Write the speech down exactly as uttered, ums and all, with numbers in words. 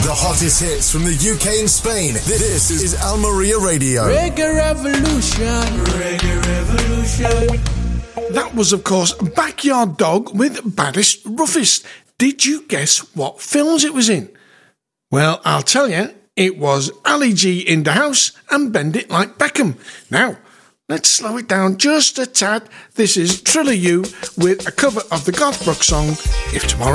The hottest hits from the U K and Spain. This is Al Maria Radio. Reggae Revolution. Reggae Revolution. That was, of course, Backyard Dog with Baddest Roughest. Did you guess what films it was in? Well, I'll tell you, it was Ali G in the House and Bend It Like Beckham. Now, let's slow it down just a tad. This is Triller U with a cover of the Garth Brooks song, If Tomorrow